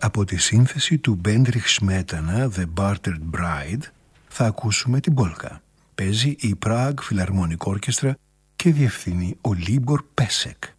Από τη σύνθεση του Μπέντριχ Σμέτανα, The Bartered Bride, θα ακούσουμε την πόλκα. Παίζει η Prague Philharmonic Orchestra και διευθύνει ο Λίμπορ Πέσεκ.